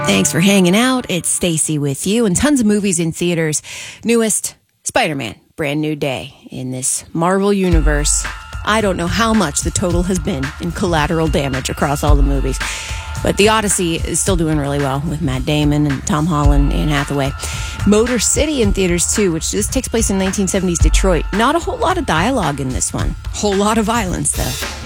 Thanks for hanging out. It's Stacy with you, and tons of movies in theaters. Newest, Spider-Man, brand new day in this Marvel universe. I don't know how much the total has been in collateral damage across all the movies, but The Odyssey is still doing really well with Matt Damon and Tom Holland and Anne Hathaway. Motor City in theaters too, which just takes place in 1970s Detroit. Not a whole lot of dialogue in this one. Whole lot of violence though.